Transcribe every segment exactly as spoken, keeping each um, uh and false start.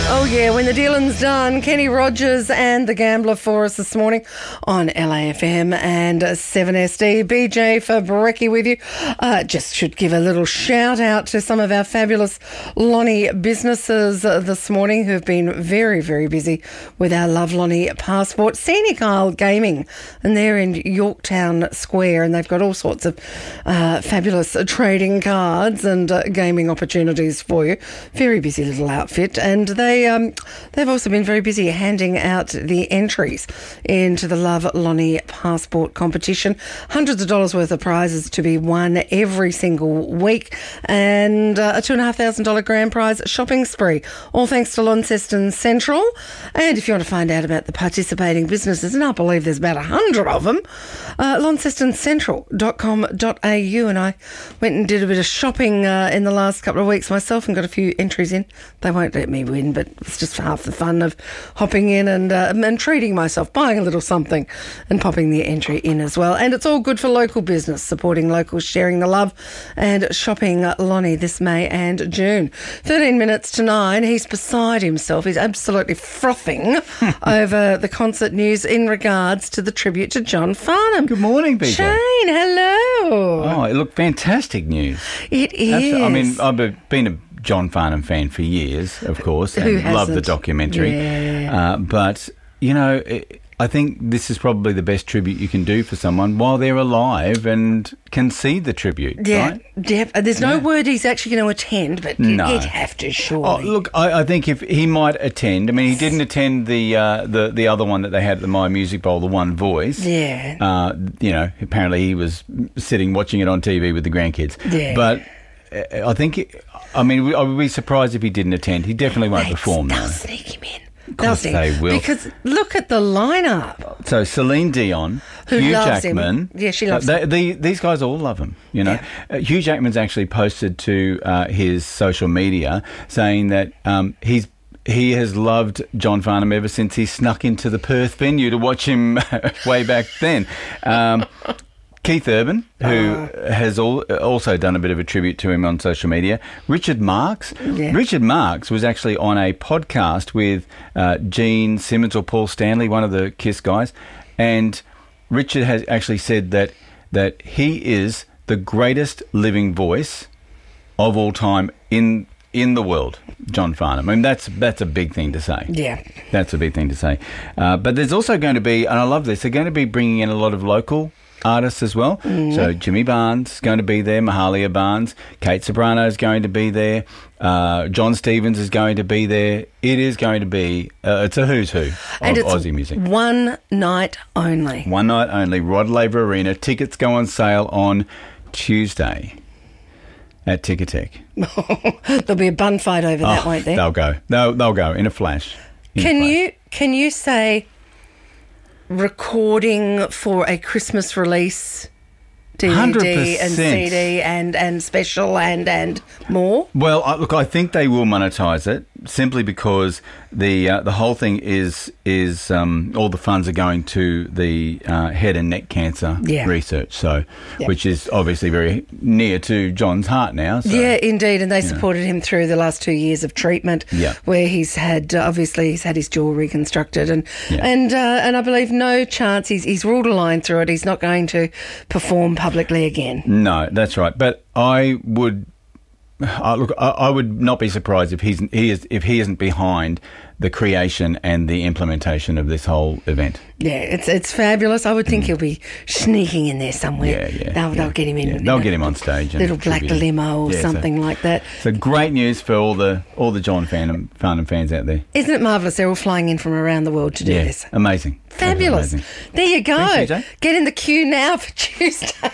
Oh, yeah, when the dealing's done, Kenny Rogers and The Gambler for us this morning on L A F M and seven S D. B J for Brekkie with you. Uh, just should give a little shout out to some of our fabulous Lonnie businesses uh, this morning who have been very, very busy with our Love Lonnie passport. Scenic Isle Gaming, and they're in Yorktown Square, and they've got all sorts of uh, fabulous trading cards and uh, gaming opportunities for you. Very busy little outfit, and they Um, they've also been very busy handing out the entries into the Love Lonnie passport competition. Hundreds of dollars worth of prizes to be won every single week, and uh, a two and a half thousand dollar grand prize shopping spree. All thanks to Launceston Central. And if you want to find out about the participating businesses, and I believe there's about a hundred of them, uh, launceston central dot com dot a u. And I went and did a bit of shopping uh, in the last couple of weeks myself and got a few entries in. They won't let me win, but it's just half the fun of hopping in and, uh, and treating myself, buying a little something and popping the entry in as well. And it's all good for local business, supporting locals, sharing the love, and shopping Lonnie this May and June. thirteen minutes to nine. He's beside himself. He's absolutely frothing over the concert news in regards to the tribute to John Farnham. Good morning, B J. Shane, hello. Oh, it looked fantastic news. It is. Absolutely. I mean, I've been a John Farnham fan for years, of course, Who and love the hasn't? documentary. Yeah. Uh, but, you know, it, I think this is probably the best tribute you can do for someone while they're alive and can see the tribute, Yeah, right? def- there's no Yeah. word he's actually going to attend, but No. he'd have to, Oh, surely. look, I, I think if he might attend, I mean, he didn't attend the uh, the the other one that they had at the My Music Bowl, the One Voice. Yeah. Uh, you know, apparently he was sitting watching it on T V with the grandkids. Yeah. But uh, I think, it, I mean, I would be surprised if he didn't attend. He definitely won't They- perform They'll though. sneak him in. Of course They'll they sneak- will. Because look at the lineup. So Celine Dion, Who Hugh loves him. Jackman. Yeah, she loves uh, they, the, These guys all love him, you know. Uh, Hugh Jackman's actually posted to uh, his social media saying that um, he's he has loved John Farnham ever since he snuck into the Perth venue to watch him way back then. Um, Keith Urban, who uh. has all, also done a bit of a tribute to him on social media. Richard Marx. Yeah. Richard Marx was actually on a podcast with uh, Gene Simmons or Paul Stanley, one of the KISS guys, and Richard has actually said that that he is the greatest living voice of all time in in the world, John Farnham. I mean, that's that's a big thing to say. Yeah. That's a big thing to say. Uh, but there's also going to be, and I love this, they're going to be bringing in a lot of local artists as well. Mm. So Jimmy Barnes is going to be there, Mahalia Barnes, Kate Sobrano is going to be there, uh, John Stevens is going to be there. It is going to be, uh, it's a who's who of And it's Aussie music. one night only. One night only, Rod Laver Arena. Tickets go on sale on Tuesday at Ticketek. There'll be a bun fight over that, Oh, won't there? They'll go. They'll, they'll go in a flash. In a Can flash. you can you say recording for a Christmas release, D V D one hundred and percent. C D and, and special and, and more? Well, I, look, I think they will monetize it simply because the uh, the whole thing is is um, all the funds are going to the uh, head and neck cancer Yeah. research, so Yeah. which is obviously very near to John's heart now. So. Yeah, indeed, and they supported him through the last two years of treatment, Yeah. where he's had uh, obviously he's had his jaw reconstructed, and Yeah. and uh, and I believe no chance he's he's ruled a line through it. He's not going to perform publicly again. No, that's right. But I would uh, look. I, I would not be surprised if he's he is if he isn't behind the creation and the implementation of this whole event. Yeah, it's it's fabulous. I would think he'll be sneaking in there somewhere. Yeah, yeah. They'll, yeah. they'll get him in. Yeah, you they'll know, get him on stage. And little black tribute him. limo or Yeah, so- something like that. So great news for all the all the John Farnham, Farnham fans out there. Isn't it marvellous? They're all flying in from around the world to do Yeah, this. amazing. Fabulous. Amazing. There you go. Thanks, B J. Get in the queue now for Tuesday.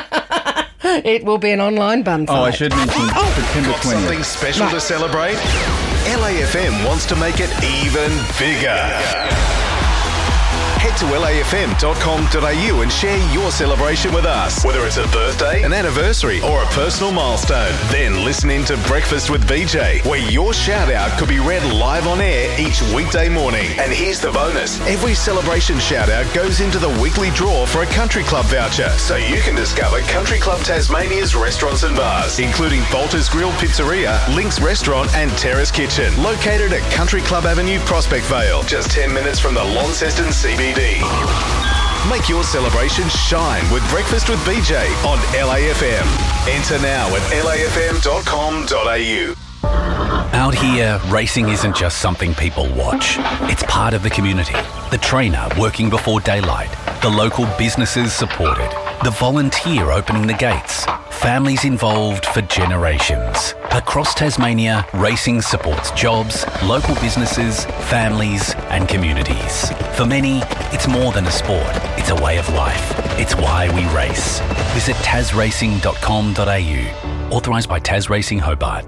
It will be an online bun fight. Oh, I should mention September Got something twentieth. special Right. to celebrate? L A F M wants to make it even bigger. Head to L A F M dot com dot a u and share your celebration with us. Whether it's a birthday, an anniversary, or a personal milestone. Then listen in to Breakfast with B J, where your shout-out could be read live on air each weekday morning. And here's the bonus. Every celebration shout-out goes into the weekly draw for a Country Club voucher, so you can discover Country Club Tasmania's restaurants and bars, including Bolter's Grill Pizzeria, Link's Restaurant and Terrace Kitchen, located at Country Club Avenue, Prospect Vale, just ten minutes from the Launceston C B D. Make your celebration shine with Breakfast with B J on L A F M. Enter now at L A F M dot com dot a u. Out here, racing isn't just something people watch. It's part of the community. The trainer working before daylight, the local businesses supported, the volunteer opening the gates, families involved for generations. Across Tasmania, racing supports jobs, local businesses, families and communities. For many, it's more than a sport. It's a way of life. It's why we race. Visit tas racing dot com dot a u. Authorised by Tas Racing Hobart.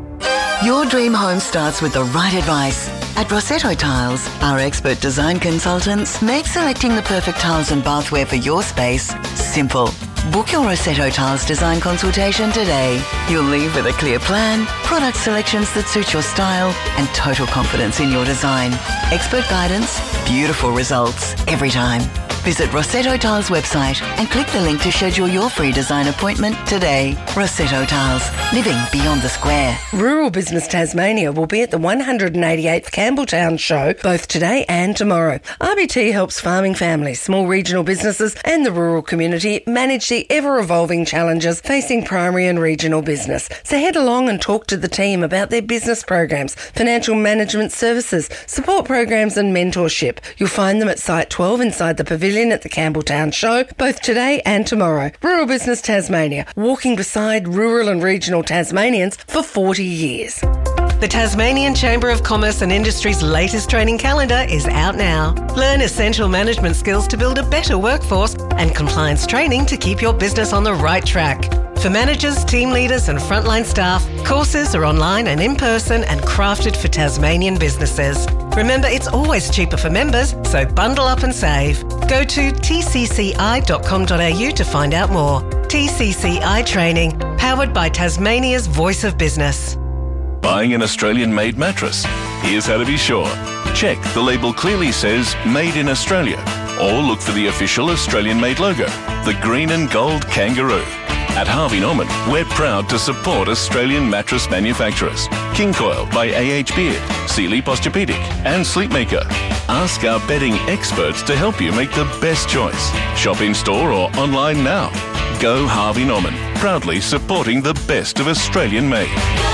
Your dream home starts with the right advice. At Rossetto Tiles, our expert design consultants make selecting the perfect tiles and bathware for your space simple. Book your Rossetto Tiles design consultation today. You'll leave with a clear plan, product selections that suit your style, and total confidence in your design. Expert guidance, beautiful results every time. Visit Rossetto Tiles website and click the link to schedule your free design appointment today. Rossetto Tiles, living beyond the square. Rural Business Tasmania will be at the one hundred eighty-eighth Campbelltown show both today and tomorrow. R B T helps farming families, small regional businesses and the rural community manage the ever-evolving challenges facing primary and regional business. So head along and talk to the team about their business programs, financial management services, support programs and mentorship. You'll find them at Site twelve inside the pavilion at the Campbelltown show both today and tomorrow. Rural Business Tasmania, walking beside rural and regional Tasmanians for forty years. The Tasmanian Chamber of Commerce and Industry's latest training calendar is out now. Learn essential management skills to build a better workforce and compliance training to keep your business on the right track. For managers, team leaders and frontline staff, courses are online and in person and crafted for Tasmanian businesses. Remember, it's always cheaper for members, so bundle up and save. Go to t c c i dot com dot a u to find out more. T C C I Training, powered by Tasmania's Voice of Business. Buying an Australian-made mattress? Here's how to be sure. Check the label clearly says Made in Australia, or look for the official Australian-made logo, the green and gold kangaroo. At Harvey Norman, we're proud to support Australian mattress manufacturers. King Coil by A H Beard, Sealy Posturepedic and Sleepmaker. Ask our bedding experts to help you make the best choice. Shop in store or online now. Go Harvey Norman, proudly supporting the best of Australian-made.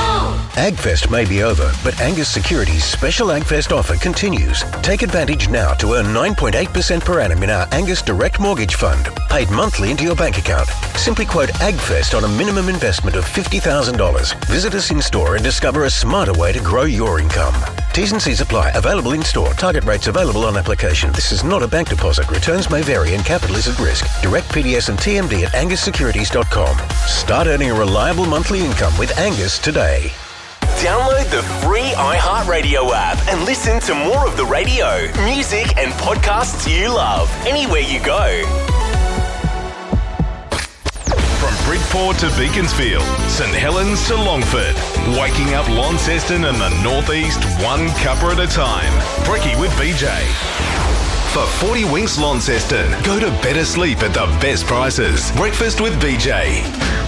AgFest may be over, but Angus Securities' special AgFest offer continues. Take advantage now to earn nine point eight percent per annum in our Angus Direct Mortgage Fund, paid monthly into your bank account. Simply quote AgFest on a minimum investment of fifty thousand dollars. Visit us in store and discover a smarter way to grow your income. T's and C's apply. Available in store. Target rates available on application. This is not a bank deposit. Returns may vary and capital is at risk. Direct P D S and T M D at angus securities dot com. Start earning a reliable monthly income with Angus today. Download the free iHeartRadio app and listen to more of the radio, music and podcasts you love anywhere you go. From Bridport to Beaconsfield, St Helens to Longford, waking up Launceston and the Northeast one cuppa at a time. Brekkie with B J. For forty Winks Launceston, go to better sleep at the best prices. Breakfast with B J.